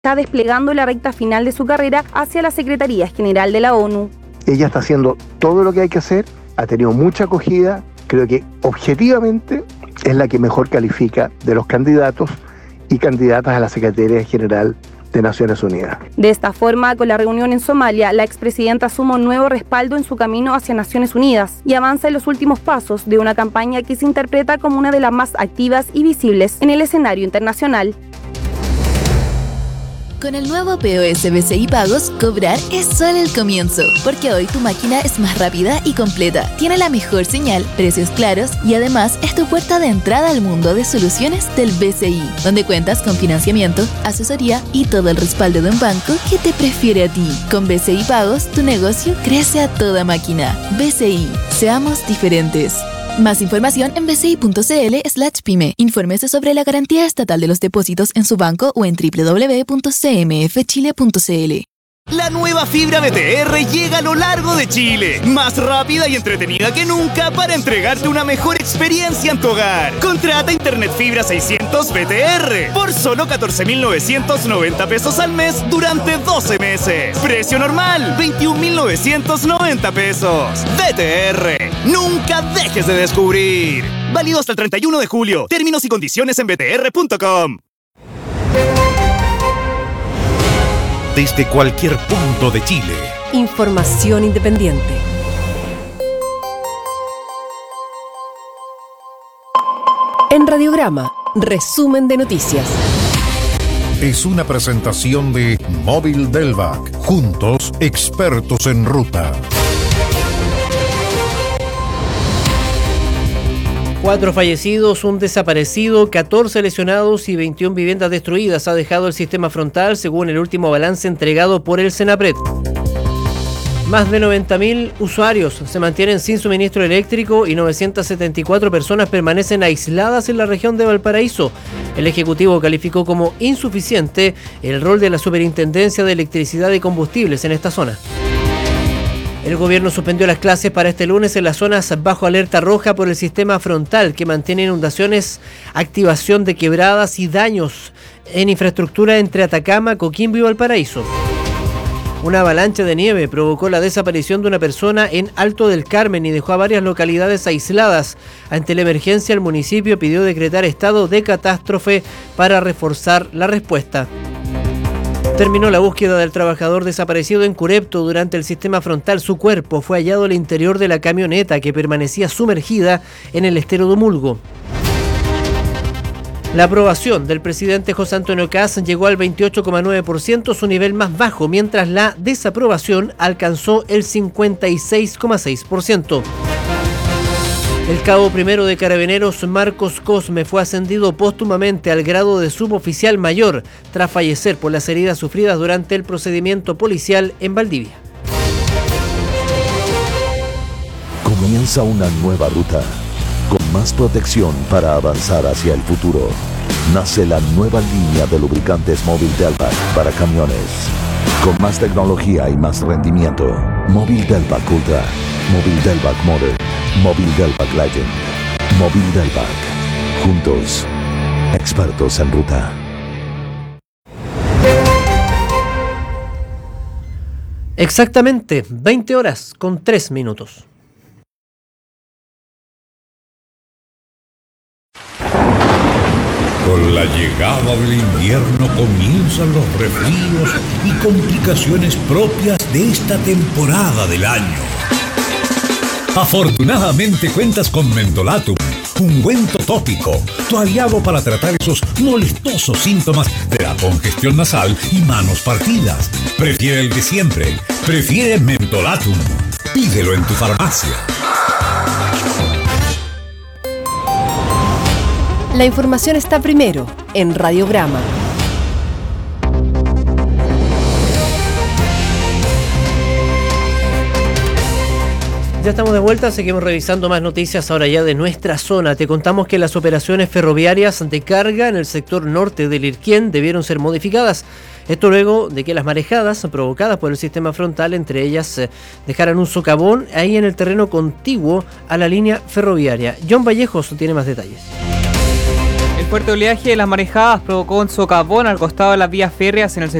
está desplegando la recta final de su carrera hacia la Secretaría General de la ONU. Ella está haciendo todo lo que hay que hacer, ha tenido mucha acogida, creo que objetivamente es la que mejor califica de los candidatos y candidatas a la Secretaría General de Naciones Unidas. De esta forma, con la reunión en Somalia, la expresidenta suma un nuevo respaldo en su camino hacia Naciones Unidas y avanza en los últimos pasos de una campaña que se interpreta como una de las más activas y visibles en el escenario internacional. Con el nuevo POS BCI Pagos, cobrar es solo el comienzo, porque hoy tu máquina es más rápida y completa, tiene la mejor señal, precios claros y además es tu puerta de entrada al mundo de soluciones del BCI, donde cuentas con financiamiento, asesoría y todo el respaldo de un banco que te prefiere a ti. Con BCI Pagos, tu negocio crece a toda máquina. BCI, seamos diferentes. Más información en bci.cl/pyme. Infórmese sobre la garantía estatal de los depósitos en su banco o en www.cmfchile.cl. La nueva fibra BTR llega a lo largo de Chile, más rápida y entretenida que nunca para entregarte una mejor experiencia en tu hogar. Contrata Internet Fibra 600 BTR por solo 14.990 pesos al mes durante 12 meses. Precio normal, 21.990 pesos. BTR, nunca dejes de descubrir. Válido hasta el 31 de julio. Términos y condiciones en btr.com. Desde cualquier punto de Chile. Información independiente. En Radiograma, resumen de noticias. Es una presentación de Móvil Delvac. Juntos, expertos en ruta. 4 fallecidos, un desaparecido, 14 lesionados y 21 viviendas destruidas ha dejado el sistema frontal, según el último balance entregado por el Senapred. Más de 90.000 usuarios se mantienen sin suministro eléctrico y 974 personas permanecen aisladas en la región de Valparaíso. El Ejecutivo calificó como insuficiente el rol de la Superintendencia de Electricidad y Combustibles en esta zona. El gobierno suspendió las clases para este lunes en las zonas bajo alerta roja por el sistema frontal, que mantiene inundaciones, activación de quebradas y daños en infraestructura entre Atacama, Coquimbo y Valparaíso. Una avalancha de nieve provocó la desaparición de una persona en Alto del Carmen y dejó a varias localidades aisladas. Ante la emergencia, el municipio pidió decretar estado de catástrofe para reforzar la respuesta. Terminó la búsqueda del trabajador desaparecido en Curepto. Durante el sistema frontal, su cuerpo fue hallado al interior de la camioneta que permanecía sumergida en el estero de Mulgo. La aprobación del presidente José Antonio Kast llegó al 28,9%, su nivel más bajo, mientras la desaprobación alcanzó el 56,6%. El cabo primero de Carabineros, Marcos Cosme, fue ascendido póstumamente al grado de suboficial mayor tras fallecer por las heridas sufridas durante el procedimiento policial en Valdivia. Comienza una nueva ruta, con más protección para avanzar hacia el futuro. Nace la nueva línea de lubricantes Móvil Delvac para camiones. Con más tecnología y más rendimiento. Móvil Delvac Ultra, Móvil Delvac Modern, Móvil Delvac Legend, Móvil Delvac. Juntos, expertos en ruta. Exactamente 20 horas con 3 minutos. Con la llegada del invierno comienzan los resfríos y complicaciones propias de esta temporada del año. Afortunadamente cuentas con Mentolatum, ungüento tópico, tu aliado para tratar esos molestosos síntomas de la congestión nasal y manos partidas. Prefiere el de siempre, prefiere Mentolatum. Pídelo en tu farmacia. La información está primero en Radiograma. Ya estamos de vuelta, seguimos revisando más noticias ahora ya de nuestra zona. Te contamos que las operaciones ferroviarias de carga en el sector norte del Irquén debieron ser modificadas. Esto luego de que las marejadas provocadas por el sistema frontal, entre ellas, dejaran un socavón ahí en el terreno contiguo a la línea ferroviaria. John Vallejos tiene más detalles. El fuerte oleaje de las marejadas provocó un socavón al costado de las vías férreas en el sector